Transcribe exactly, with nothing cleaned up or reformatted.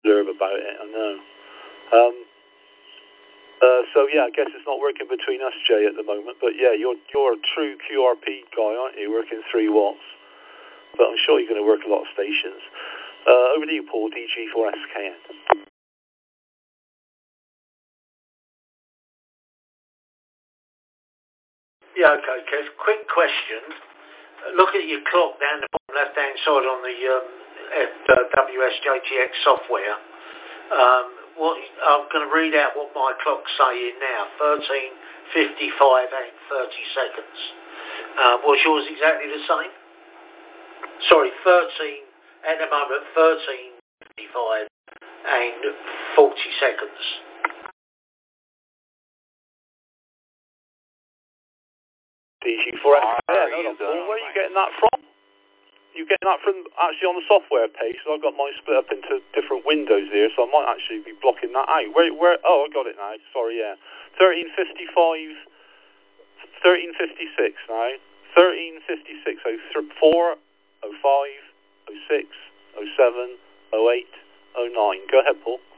blurb about it, I know. Um, uh, so yeah, I guess it's not working between us, Jay, at the moment. But yeah, you're you're a true Q R P guy, aren't you? Working three watts. But I'm sure you're going to work a lot of stations. Uh, over to you, Paul, D G four S K N. Yeah, okay, Kev. Quick question. Look at your clock down the bottom left-hand side on the um, F, uh, W S J T X software. Um, what I'm going to read out what my clock's saying now. thirteen fifty-five and thirty seconds. Uh, was yours exactly the same? Sorry, thirteen at the moment. thirteen fifty-five and forty seconds. D G four S K N. Hold on, Paul. Where are you getting that from? You getting that from actually on the software page? So I've got mine split up into different windows here, so I might actually be blocking that out. Where? Where? Oh, I got it now. Sorry, yeah. thirteen fifty-five, thirteen fifty-six now. thirteen fifty-six. Oh four, oh five, oh six, oh seven, oh eight, oh nine. Go ahead, Paul.